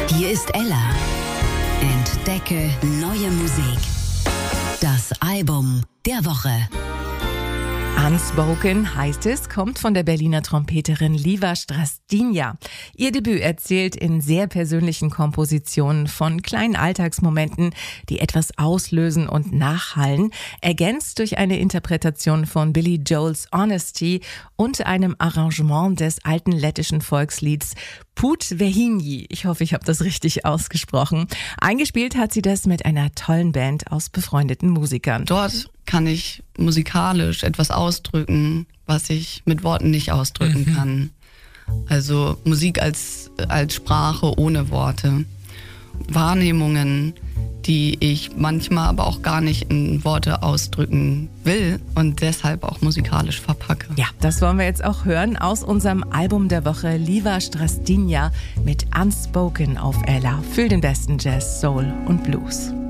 Hier ist Ella. Entdecke neue Musik. Das Album der Woche. Unspoken heißt es, kommt von der Berliner Trompeterin Liva Strastinja. Ihr Debüt erzählt in sehr persönlichen Kompositionen von kleinen Alltagsmomenten, die etwas auslösen und nachhallen, ergänzt durch eine Interpretation von Billy Joels Honesty und einem Arrangement des alten lettischen Volkslieds Put Vehinji. Ich hoffe, ich habe das richtig ausgesprochen. Eingespielt hat sie das mit einer tollen Band aus befreundeten Musikern. Dort kann ich musikalisch etwas ausdrücken, was ich mit Worten nicht ausdrücken kann. Also Musik als Sprache ohne Worte. Wahrnehmungen, die ich manchmal aber auch gar nicht in Worte ausdrücken will und deshalb auch musikalisch verpacke. Ja, das wollen wir jetzt auch hören aus unserem Album der Woche Liva Strastinja mit Unspoken auf Ella. Für den besten Jazz, Soul und Blues.